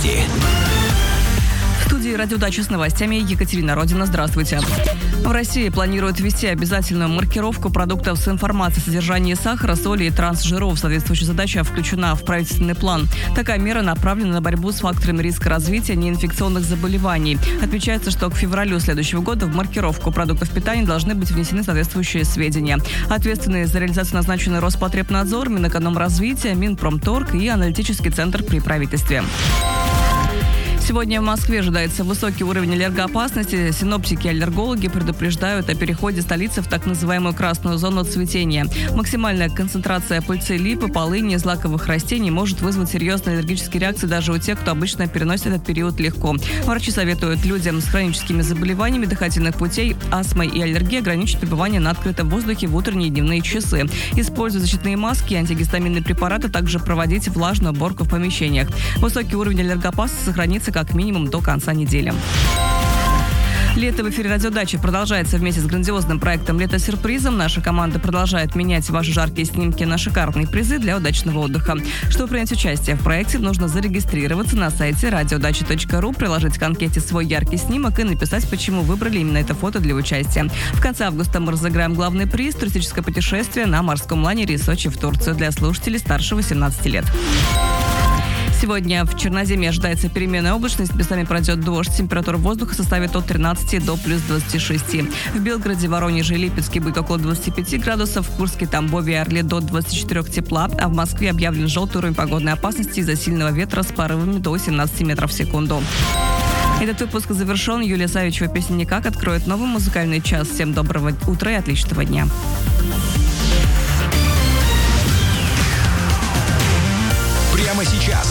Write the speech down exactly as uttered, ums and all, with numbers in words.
новости. В студии «Радиодача» с новостями Екатерина Родина. Здравствуйте. В России планируют ввести обязательную маркировку продуктов с информацией о содержании сахара, соли и трансжиров. Соответствующая задача включена в правительственный план. Такая мера направлена на борьбу с факторами риска развития неинфекционных заболеваний. Отмечается, что к февралю следующего года в маркировку продуктов питания должны быть внесены соответствующие сведения. Ответственные за реализацию назначены Роспотребнадзор, Минэкономразвития, Минпромторг и аналитический центр при правительстве. Сегодня в Москве ожидается высокий уровень аллергоопасности. Синоптики и аллергологи предупреждают о переходе столицы в так называемую красную зону цветения. Максимальная концентрация пыльцы липы, полыни и злаковых растений может вызвать серьезные аллергические реакции даже у тех, кто обычно переносит этот период легко. Врачи советуют людям с хроническими заболеваниями дыхательных путей, астмой и аллергией ограничить пребывание на открытом воздухе в утренние и дневные часы. Используя защитные маски и антигистаминные препараты, также проводить влажную уборку в помещениях. Высокий уровень аллергоопасности сохранится как минимум до конца недели. Лето в эфире «Радиодачи» продолжается вместе с грандиозным проектом «Лето сюрпризом». Наша команда продолжает менять ваши жаркие снимки на шикарные призы для удачного отдыха. Чтобы принять участие в проекте, нужно зарегистрироваться на сайте радиодача точка ру, приложить к анкете свой яркий снимок и написать, почему выбрали именно это фото для участия. В конце августа мы разыграем главный приз – туристическое путешествие на морском лайнере из Сочи в Турцию для слушателей старше восемнадцати лет. Сегодня в Черноземье ожидается переменная облачность, местами пройдет дождь. Температура воздуха составит от тринадцати до плюс двадцати шести. В Белгороде, Воронеже и Липецке будет около двадцати пяти градусов, в Курске, Тамбове и Орле до двадцати четырёх тепла, а в Москве объявлен желтый уровень погодной опасности из-за сильного ветра с порывами до семнадцати метров в секунду. Этот выпуск завершен. Юлия Савичева, песня «Никак» откроет новый музыкальный час. Всем доброго утра и отличного дня. Прямо сейчас